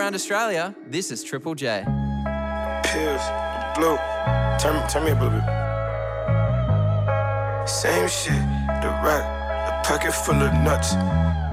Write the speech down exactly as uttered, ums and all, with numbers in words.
around Australia, this is Triple J. Pills, blue. Turn, turn me up a little bit. Same shit, the rack, a pocket full of nuts.